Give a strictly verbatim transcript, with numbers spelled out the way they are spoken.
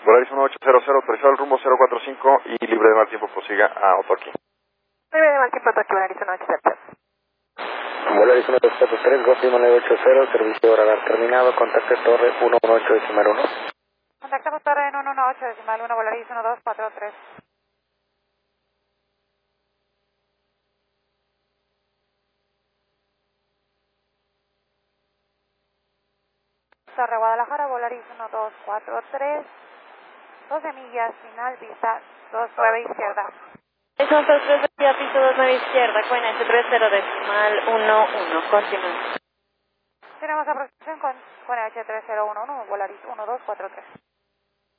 Volaris uno ocho cero cero, autorizado el rumbo cero cuatro cinco y libre de mal tiempo, prosiga a Otoki. Libre de mal tiempo, Otoki, Volaris uno ocho cero cero. Volaris uno dos cuatro tres, Gofimo nueve ocho cero, servicio radar terminado, contacte torre uno uno ocho decimal uno. Contactamos torre en uno uno ocho decimal uno, Volaris uno dos cuatro tres. Torre Guadalajara, Volaris uno dos cuatro tres, doce millas, final, vista dos nueve izquierda. Es un dos tres, piso dos nueve izquierda, Cuena S tres cero decimal uno uno, continúa. Tenemos aproximación con, con H tres cero uno uno, Volaris uno dos cuatro tres.